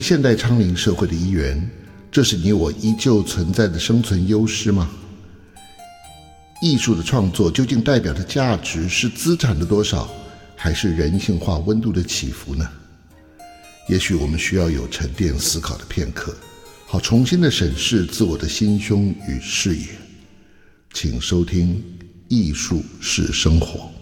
现代昌龄社会的一员，这是你我依旧存在的生存优势吗？艺术的创作究竟代表的价值是资产的多少，还是人性化温度的起伏呢？也许我们需要有沉淀思考的片刻，好重新的审视自我的心胸与视野。请收听艺术是生活。